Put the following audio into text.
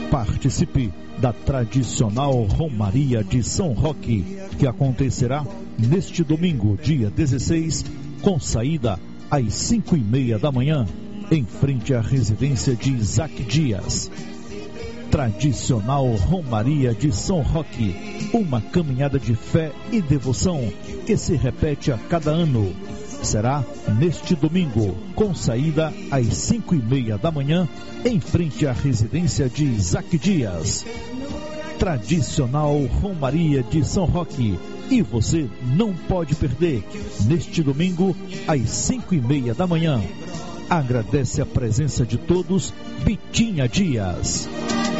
Participe da tradicional Romaria de São Roque, que acontecerá neste domingo, dia 16, com saída às 5:30 da manhã, em frente à residência de Isaac Dias. Tradicional Romaria de São Roque, uma caminhada de fé e devoção que se repete a cada ano. Será neste domingo, com saída às 5:30 da manhã, em frente à residência de Isaac Dias. Tradicional Romaria de São Roque, e você não pode perder, neste domingo, às 5:30 da manhã. Agradece a presença de todos, Bitinha Dias.